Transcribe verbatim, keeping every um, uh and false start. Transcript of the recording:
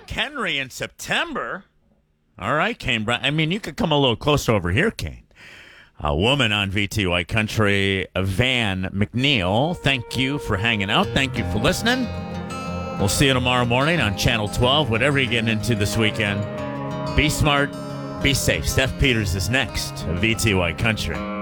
McHenry in September. All right, Kane Brown. I mean, you could come a little closer over here, Kane. A woman on V T Y Country, Van McNeil. Thank you for hanging out. Thank you for listening. We'll see you tomorrow morning on Channel twelve. Whatever you're getting into this weekend, be smart, be safe. Steph Peters is next, V T Y Country.